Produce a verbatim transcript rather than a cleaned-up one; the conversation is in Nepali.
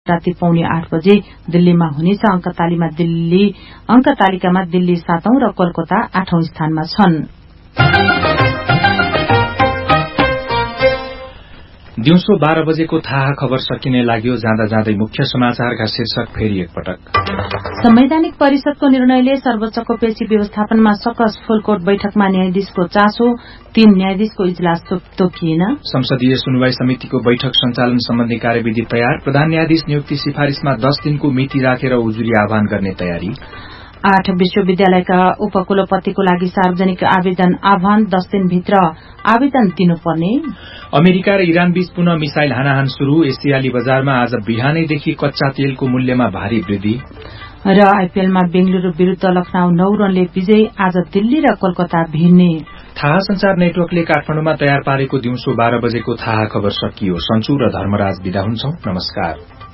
राति पौने आठ बजे दिल्लीमा हुनेछ। अंकतालिकामा दिल्ली अंकतालिकामा दिल्ली सातौं र कोलकाता आठौं स्थानमा छन्। दिउँसो बाह्र बजेको थाहा खबर सकिने लाग्यो। जाँदा जाँदै मुख्य समाचारका शीर्षक फेरि एकपटक। संवैधानिक परिषदको निर्णयले सर्वोच्चको पेशी व्यवस्थापनमा सकस। फुलकोट बैठकमा न्यायाधीशको चासो। तीन न्यायाधीशको इजलास तोकिएन। संसदीय सुनवाई समितिको बैठक सञ्चालन सम्बन्धी कार्यविधि तयार। प्रधान न्यायाधीश नियुक्ति सिफारिशमा दस दिनको मिति राखेर उजुरी आह्वान गर्ने तयारी। आठ विश्वविद्यालयका उपकुलपतिको लागि सार्वजनिक आवेदन आह्वान। दस दिनभित्र आवेदन दिनुपर्ने। अमेरिका र इरान बीच पुनः मिसाइल हानाहान शुरू। एसियाली बजारमा आज बिहानैदेखि कच्चा तेलको मूल्यमा भारी वृद्धि। र आईपीएलमा बेंगलुरू विरूद्ध लखनऊ नौ रनले विजय। आज दिल्ली र कोलकाता भिड्ने। थाहा संचार नेटवर्कले काठमाडौँमा तयार पारेको दिउँसो बाह्र बजेको थाहा खबर सकियो। सन्चु र धर्मराज बिदा हुन्छौं। नमस्कार।